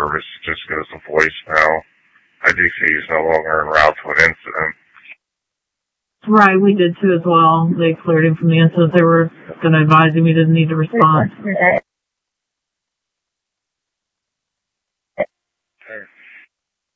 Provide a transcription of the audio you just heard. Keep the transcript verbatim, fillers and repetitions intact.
service just goes to voicemail. I do see he's no longer en route to an incident. Right, we did too as well. They cleared him from the incident. They were going to advise him he didn't need to respond.